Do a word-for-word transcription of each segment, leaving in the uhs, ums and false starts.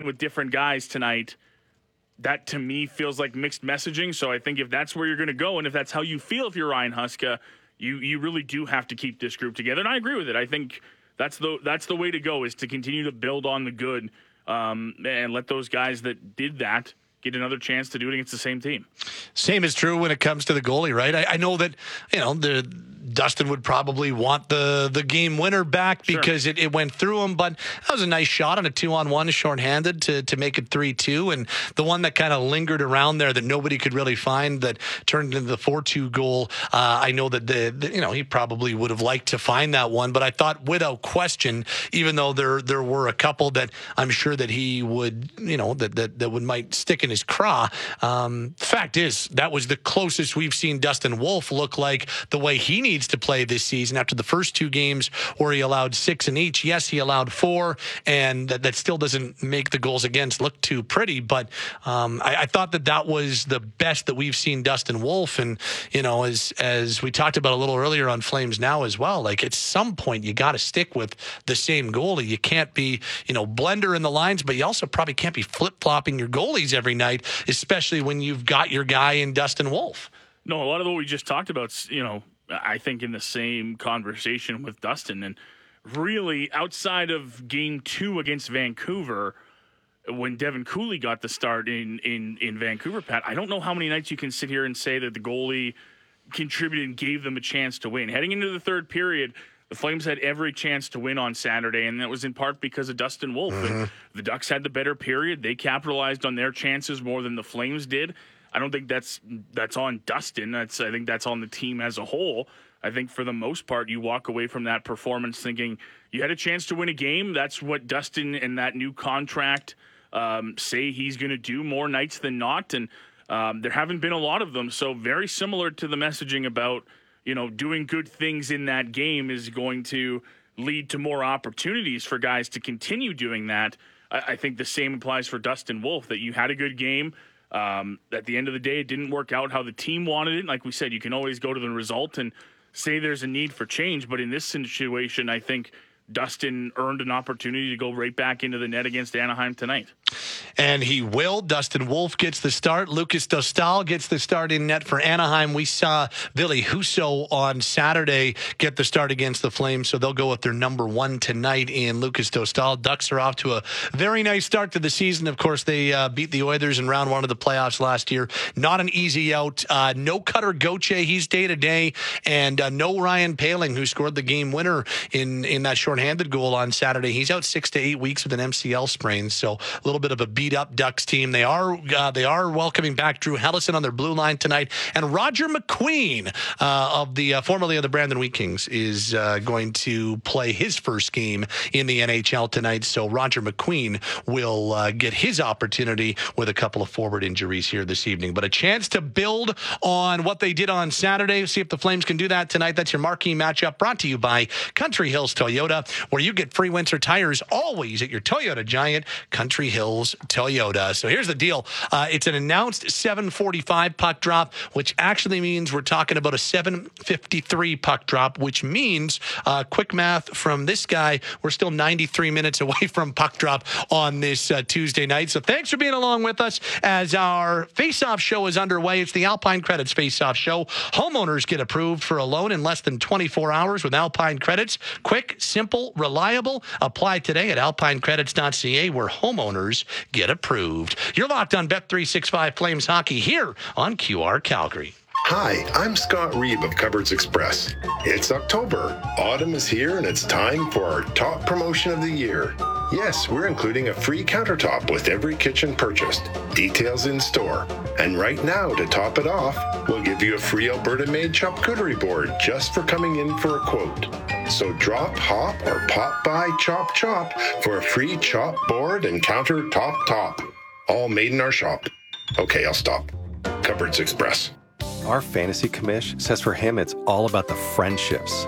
with different guys tonight, that to me feels like mixed messaging. So I think if that's where you're going to go, and if that's how you feel, if you're Ryan Huska, you you really do have to keep this group together. And I agree with it. I think that's the that's the way to go, is to continue to build on the good, um, and let those guys that did that get another chance to do it against the same team. Same is true when it comes to the goalie, right? I, I know that, you know, the Dustin would probably want the the game winner back because sure. it, it went through him, but that was a nice shot on a two-on-one shorthanded to, to make it three two, and the one that kind of lingered around there that nobody could really find that turned into the four two goal, uh, I know that, the, the you know, he probably would have liked to find that one, but I thought without question, even though there there were a couple that I'm sure that he would, you know, that that, that would might stick in his craw, um, fact is, that was the closest we've seen Dustin Wolf look like the way he needs to play this season after the first two games where he allowed six in each. Yes, he allowed four, and that, that still doesn't make the goals against look too pretty, but um, I, I thought that that was the best that we've seen Dustin Wolf. And, you know, as as we talked about a little earlier on Flames Now as well, like at some point you got to stick with the same goalie. You can't be, you know, blender in the lines, but you also probably can't be flip-flopping your goalies every night, especially when you've got your guy in Dustin Wolf. No, a lot of what we just talked about, you know, I think in the same conversation with Dustin. And really, outside of game two against Vancouver, when Devin Cooley got the start in, in, in Vancouver, Pat, I don't know how many nights you can sit here and say that the goalie contributed and gave them a chance to win. Heading into the third period, the Flames had every chance to win on Saturday, and that was in part because of Dustin Wolf. Mm-hmm. The Ducks had the better period. They capitalized on their chances more than the Flames did. I don't think that's that's on Dustin. That's I think that's on the team as a whole. I think for the most part, you walk away from that performance thinking you had a chance to win a game. That's what Dustin and that new contract um, say he's going to do more nights than not. And um, there haven't been a lot of them. So very similar to the messaging about, you know, doing good things in that game is going to lead to more opportunities for guys to continue doing that. I, I think the same applies for Dustin Wolf, that you had a good game. Um, at the end of the day, it didn't work out how the team wanted it. Like we said, you can always go to the result and say there's a need for change. But in this situation, I think Dustin earned an opportunity to go right back into the net against Anaheim tonight. And he will. Dustin Wolf gets the start. Lucas Dostal gets the start in net for Anaheim. We saw Ville Husso on Saturday get the start against the Flames, so they'll go with their number one tonight in Lucas Dostal. Ducks are off to a very nice start to the season. Of course, they uh, beat the Oilers in round one of the playoffs last year. Not an easy out. Uh, no Cutter Gauthier, he's day-to-day, and uh, no Ryan Poehling, who scored the game winner in, in that shorthanded goal on Saturday. He's out six to eight weeks with an M C L sprain, so a little bit of a beat up Ducks team. They are uh, they are welcoming back Drew Hellison on their blue line tonight, and Roger McQueen uh, of the uh, formerly of the Brandon Wheat Kings is uh, going to play his first game in the N H L tonight. So Roger McQueen will uh, get his opportunity with a couple of forward injuries here this evening, but a chance to build on what they did on Saturday. See if the Flames can do that tonight. That's your marquee matchup, brought to you by Country Hills Toyota, where you get free winter tires always at your Toyota Giant, Country Hills Toyota. So here's the deal. Uh, it's an announced seven forty-five puck drop, which actually means we're talking about a seven fifty-three puck drop, which means, uh, quick math from this guy, we're still ninety-three minutes away from puck drop on this uh, Tuesday night. So thanks for being along with us as our face-off show is underway. It's the Alpine Credits face-off show. Homeowners get approved for a loan in less than twenty-four hours with Alpine Credits. Quick, simple, reliable. Apply today at alpine credits dot c a, where homeowners get approved. You're locked on Bet three sixty-five Flames Hockey here on Q R Calgary. Hi, I'm Scott Reeb of Cupboards Express. It's October. Autumn is here and it's time for our top promotion of the year. Yes, we're including a free countertop with every kitchen purchased. Details in store. And right now, to top it off, we'll give you a free Alberta-made charcuterie board just for coming in for a quote. So drop, hop, or pop by Chop Chop for a free chop board and countertop top. All made in our shop. Okay, I'll stop. Cupboards Express. Our fantasy commish says for him it's all about the friendships.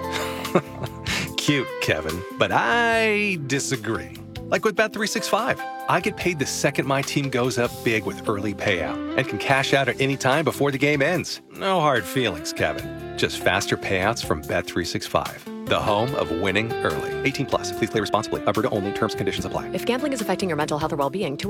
Cute, Kevin, but I disagree. Like with Bet three sixty-five, I get paid the second my team goes up big with early payout and can cash out at any time before the game ends. No hard feelings, Kevin. Just faster payouts from Bet three sixty-five, the home of winning early. eighteen plus. Please play responsibly. Alberta only. Terms and conditions apply. If gambling is affecting your mental health or well-being,